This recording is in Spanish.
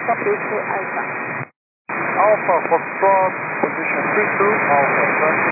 Alpha 32 Alpha. Alpha Foxtrot, position 32, Alpha, traffic.